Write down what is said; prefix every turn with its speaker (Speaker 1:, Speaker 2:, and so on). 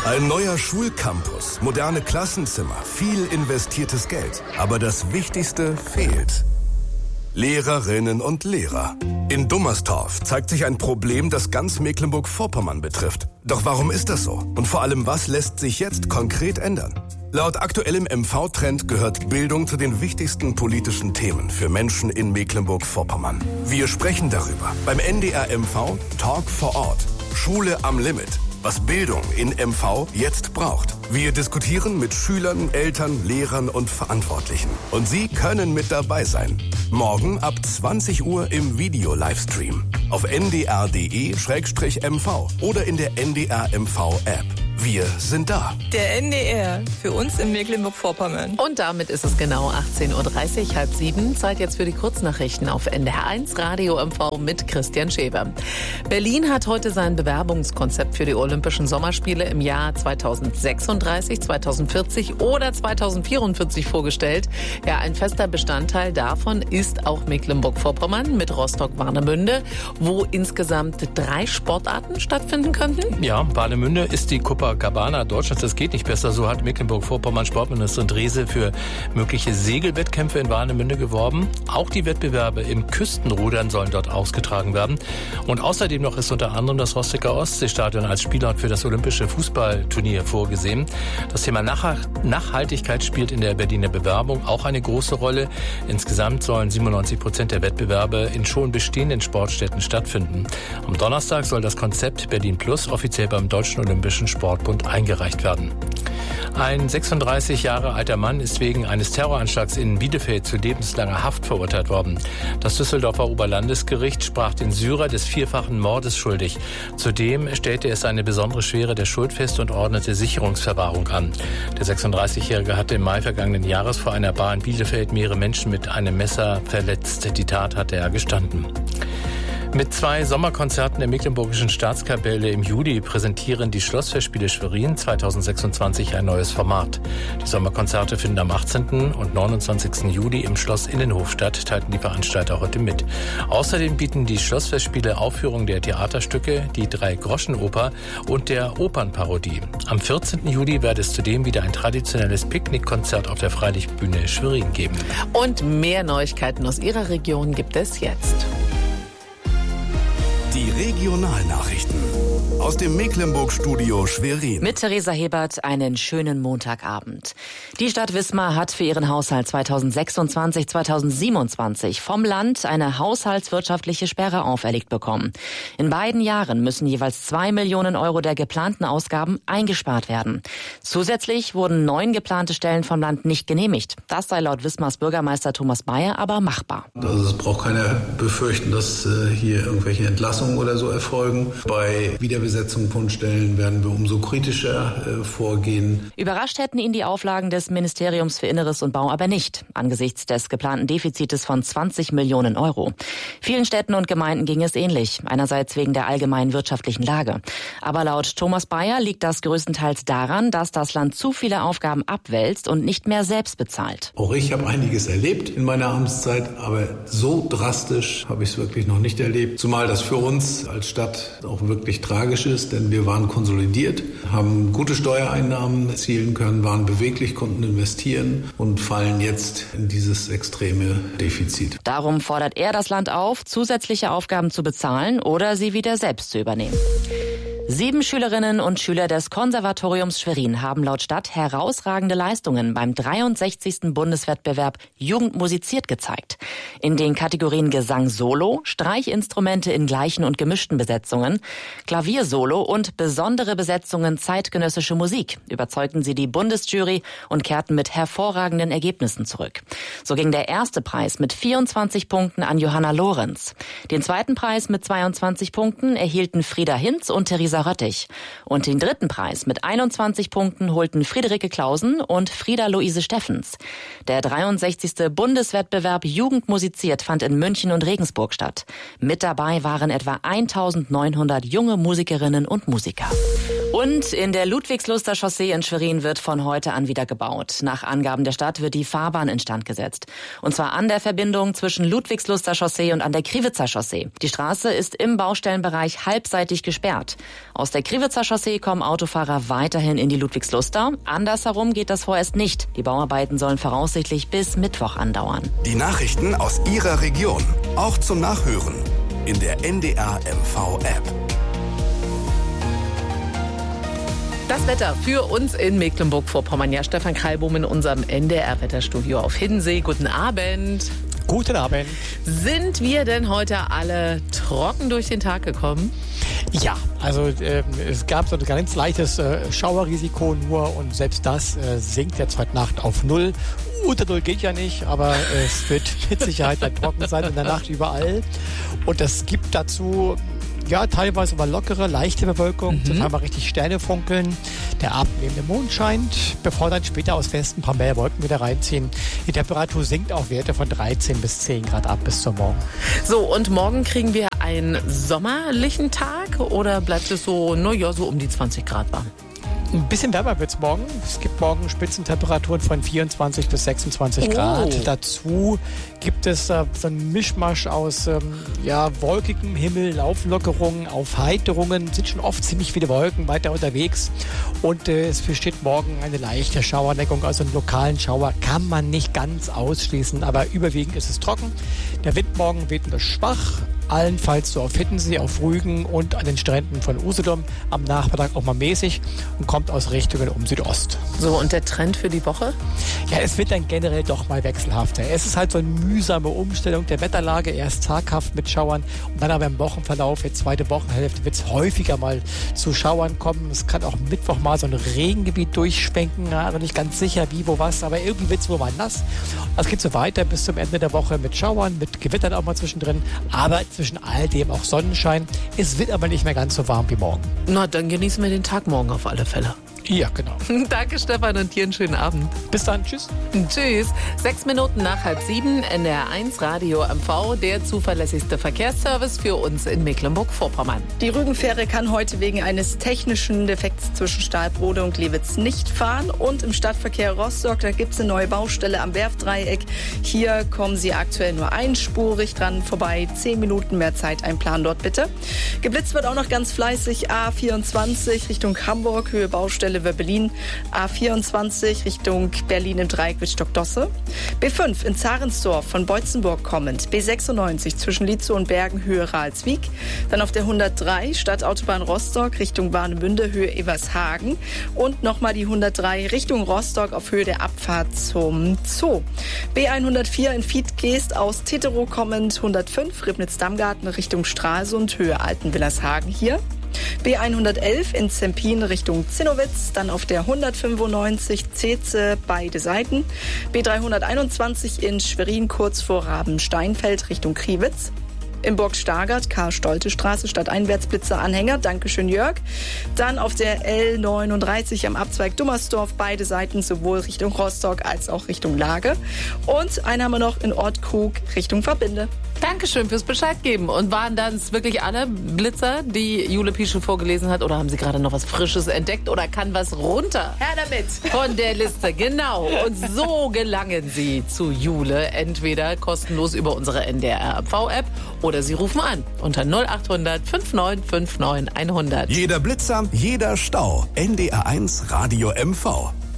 Speaker 1: Ein neuer Schulcampus, moderne Klassenzimmer, viel investiertes Geld. Aber das Wichtigste fehlt. Lehrerinnen und Lehrer. In Dummerstorf zeigt sich ein Problem, das ganz Mecklenburg-Vorpommern betrifft. Doch warum ist das so? Und vor allem, was lässt sich jetzt konkret ändern? Laut aktuellem MV-Trend gehört Bildung zu den wichtigsten politischen Themen für Menschen in Mecklenburg-Vorpommern. Wir sprechen darüber beim NDR MV Talk vor Ort. Schule am Limit. Was Bildung in MV jetzt braucht. Wir diskutieren mit Schülern, Eltern, Lehrern und Verantwortlichen. Und Sie können mit dabei sein. Morgen ab 20 Uhr im Video-Livestream. Auf ndr.de/mv oder in der NDR MV-App. Wir sind da.
Speaker 2: Der NDR, für uns in Mecklenburg-Vorpommern.
Speaker 3: Und damit ist es genau 18.30 Uhr, 6:30. Zeit jetzt für die Kurznachrichten auf NDR1 Radio MV mit Christian Schäber. Berlin hat heute sein Bewerbungskonzept für die Olympischen Sommerspiele im Jahr 2036, 2040 oder 2044 vorgestellt. Ja, ein fester Bestandteil davon ist auch Mecklenburg-Vorpommern mit Rostock-Warnemünde, wo insgesamt 3 Sportarten stattfinden könnten.
Speaker 4: Ja, Warnemünde ist die Copacabana Deutschlands. Das geht nicht besser. So hat Mecklenburg-Vorpommern Sportministerin Drese für mögliche Segelwettkämpfe in Warnemünde geworben. Auch die Wettbewerbe im Küstenrudern sollen dort ausgetragen werden. Und außerdem noch ist unter anderem das Rostocker Ostseestadion als Spielort für das olympische Fußballturnier vorgesehen. Das Thema Nachhaltigkeit spielt in der Berliner Bewerbung auch eine große Rolle. Insgesamt sollen 97% der Wettbewerbe in schon bestehenden Sportstätten stattfinden. Am Donnerstag soll das Konzept Berlin Plus offiziell beim Deutschen Olympischen Sportbund eingereicht werden. Ein 36 Jahre alter Mann ist wegen eines Terroranschlags in Bielefeld zu lebenslanger Haft verurteilt worden. Das Düsseldorfer Oberlandesgericht sprach den Syrer des 4-fachen Mordes schuldig. Zudem stellte es eine besondere Schwere der Schuld fest und ordnete Sicherungsverwahrung an. Der 36-Jährige hatte im Mai vergangenen Jahres vor einer Bar in Bielefeld mehrere Menschen mit einem Messer verletzt. Die Tat hatte er gestanden. Mit 2 Sommerkonzerten der Mecklenburgischen Staatskapelle im Juli präsentieren die Schlossfestspiele Schwerin 2026 ein neues Format. Die Sommerkonzerte finden am 18. und 29. Juli im Schloss Innenhof statt, teilten die Veranstalter heute mit. Außerdem bieten die Schlossfestspiele Aufführungen der Theaterstücke, die 3-Groschen-Oper und der Opernparodie. Am 14. Juli wird es zudem wieder ein traditionelles Picknickkonzert auf der Freilichtbühne Schwerin geben.
Speaker 3: Und mehr Neuigkeiten aus Ihrer Region gibt es jetzt.
Speaker 1: Die Regionalnachrichten aus dem Mecklenburg-Studio Schwerin.
Speaker 3: Mit Theresa Hebert einen schönen Montagabend. Die Stadt Wismar hat für ihren Haushalt 2026/2027 vom Land eine haushaltswirtschaftliche Sperre auferlegt bekommen. In beiden Jahren müssen jeweils 2 Millionen Euro der geplanten Ausgaben eingespart werden. Zusätzlich wurden 9 geplante Stellen vom Land nicht genehmigt. Das sei laut Wismars Bürgermeister Thomas Bayer aber machbar.
Speaker 5: Also es braucht keiner befürchten, dass hier irgendwelche Entlassungen oder so erfolgen. Bei Wiederbesetzung von Stellen werden wir umso kritischer vorgehen.
Speaker 3: Überrascht hätten ihn die Auflagen des Ministeriums für Inneres und Bau aber nicht, angesichts des geplanten Defizites von 20 Millionen Euro. Vielen Städten und Gemeinden ging es ähnlich, einerseits wegen der allgemeinen wirtschaftlichen Lage. Aber laut Thomas Bayer liegt das größtenteils daran, dass das Land zu viele Aufgaben abwälzt und nicht mehr selbst bezahlt.
Speaker 5: Auch ich habe einiges erlebt in meiner Amtszeit, aber so drastisch habe ich es wirklich noch nicht erlebt. Zumal das für uns als Stadt auch wirklich tragisch ist, denn wir waren konsolidiert, haben gute Steuereinnahmen erzielen können, waren beweglich, konnten investieren und fallen jetzt in dieses extreme Defizit.
Speaker 3: Darum fordert er das Land auf, zusätzliche Aufgaben zu bezahlen oder sie wieder selbst zu übernehmen. 7 Schülerinnen und Schüler des Konservatoriums Schwerin haben laut Stadt herausragende Leistungen beim 63. Bundeswettbewerb Jugend musiziert gezeigt. In den Kategorien Gesang Solo, Streichinstrumente in gleichen und gemischten Besetzungen, Klavier Solo und besondere Besetzungen zeitgenössische Musik überzeugten sie die Bundesjury und kehrten mit hervorragenden Ergebnissen zurück. So ging der erste Preis mit 24 Punkten an Johanna Lorenz. Den zweiten Preis mit 22 Punkten erhielten Frieda Hinz und Theresa Röttich. Und den dritten Preis mit 21 Punkten holten Friederike Clausen und Frieda Luise Steffens. Der 63. Bundeswettbewerb Jugend musiziert fand in München und Regensburg statt. Mit dabei waren etwa 1900 junge Musikerinnen und Musiker. Und in der Ludwigsluster Chaussee in Schwerin wird von heute an wieder gebaut. Nach Angaben der Stadt wird die Fahrbahn instand gesetzt. Und zwar an der Verbindung zwischen Ludwigsluster Chaussee und an der Kriwitzer Chaussee. Die Straße ist im Baustellenbereich halbseitig gesperrt. Aus der Kriwitzer Chaussee kommen Autofahrer weiterhin in die Ludwigsluster. Andersherum geht das vorerst nicht. Die Bauarbeiten sollen voraussichtlich bis Mittwoch andauern.
Speaker 1: Die Nachrichten aus Ihrer Region, auch zum Nachhören in der NDR MV App.
Speaker 6: Das Wetter für uns in Mecklenburg-Vorpommern. Ja, Stefan Kreilbohm in unserem NDR-Wetterstudio auf Hiddensee. Guten Abend.
Speaker 7: Guten Abend.
Speaker 6: Sind wir denn heute alle trocken durch den Tag gekommen?
Speaker 7: Ja, also es gab so ein ganz leichtes Schauerrisiko nur und selbst das sinkt jetzt heute Nacht auf 0. Unter 0 geht ja nicht, aber es wird mit Sicherheit dann trocken sein in der Nacht überall. Und es gibt dazu ja teilweise mal lockere, leichte Bewölkung, zum Teil mal richtig Sterne funkeln. Der abnehmende Mond scheint, bevor dann später aus Westen ein paar mehr Wolken wieder reinziehen. Die Temperatur sinkt auf Werte von 13 bis 10 Grad ab bis zum Morgen.
Speaker 6: So, und morgen kriegen wir einen sommerlichen Tag oder bleibt es so, so um die 20 Grad warm?
Speaker 7: Ein bisschen wärmer wird es morgen. Es gibt morgen Spitzentemperaturen von 24 bis 26 Grad. Dazu gibt es so einen Mischmasch aus wolkigem Himmel, Lauflockerungen, Aufheiterungen. Es sind schon oft ziemlich viele Wolken weiter unterwegs. Und es besteht morgen eine leichte Schauerdeckung, also einen lokalen Schauer. Kann man nicht ganz ausschließen, aber überwiegend ist es trocken. Der Wind morgen weht nur schwach. Allenfalls so auf Hiddensee, auf Rügen und an den Stränden von Usedom. Am Nachmittag auch mal mäßig und kommt aus Richtungen um Südost.
Speaker 6: So, und der Trend für die Woche?
Speaker 7: Ja, es wird dann generell doch mal wechselhafter. Es ist halt so eine mühsame Umstellung der Wetterlage. Erst taghaft mit Schauern und dann aber im Wochenverlauf, jetzt zweite Wochenhälfte, wird es häufiger mal zu Schauern kommen. Es kann auch Mittwoch mal so ein Regengebiet durchschwenken. Ja, also nicht ganz sicher, wie, wo, was, aber irgendwie wird es wohl mal nass. Es geht so weiter bis zum Ende der Woche mit Schauern, mit Gewittern auch mal zwischendrin. Aber zwischen all dem auch Sonnenschein. Es wird aber nicht mehr ganz so warm wie morgen.
Speaker 6: Na, dann genießen wir den Tag morgen auf alle Fälle.
Speaker 7: Ja, genau.
Speaker 6: Danke, Stefan, und dir einen schönen Abend.
Speaker 7: Bis dann, tschüss.
Speaker 6: Tschüss. 6 Minuten nach 6:30, NDR1 Radio MV, der zuverlässigste Verkehrsservice für uns in Mecklenburg-Vorpommern.
Speaker 2: Die Rügenfähre kann heute wegen eines technischen Defekts zwischen Stahlbrode und Glewitz nicht fahren. Und im Stadtverkehr Rostock, da gibt es eine neue Baustelle am Werftdreieck. Hier kommen Sie aktuell nur einspurig dran vorbei. 10 Minuten mehr Zeit einplanen dort bitte. Geblitzt wird auch noch ganz fleißig A24 Richtung Hamburg, Höhe Baustelle Berlin, A24 Richtung Berlin im Dreieck mit Stockdosse. B5 in Zarensdorf von Beutzenburg kommend, B96 zwischen Lietzow und Bergen, Höhe Ralswiek. Dann auf der 103 Stadtautobahn Rostock Richtung Warnemünde, Höhe Evershagen. Und nochmal die 103 Richtung Rostock auf Höhe der Abfahrt zum Zoo. B104 in Fiedgeest aus Teterow kommend, 105 Ribnitz-Dammgarten Richtung Stralsund, Höhe Altenwillershagen hier. B111 in Zempin Richtung Zinnowitz, dann auf der 195 Zeze beide Seiten. B321 in Schwerin kurz vor Rabensteinfeld Richtung Kriwitz. In Burg-Stargard, Karl-Stolte-Straße, Stadteinwärtsblitzer-Anhänger. Dankeschön, Jörg. Dann auf der L39 am Abzweig Dummersdorf, beide Seiten, sowohl Richtung Rostock als auch Richtung Lage. Und einen haben wir noch in Ortkrug Richtung Verbinde.
Speaker 6: Dankeschön fürs Bescheid geben. Und waren das wirklich alle Blitzer, die Jule Pischel vorgelesen hat? Oder haben Sie gerade noch was Frisches entdeckt? Oder kann was runter?
Speaker 2: Her damit!
Speaker 6: Von der Liste, genau. Und so gelangen Sie zu Jule. Entweder kostenlos über unsere NDR-MV-App oder Sie rufen an unter 0800 5959 100.
Speaker 1: Jeder Blitzer, jeder Stau. NDR1 Radio MV.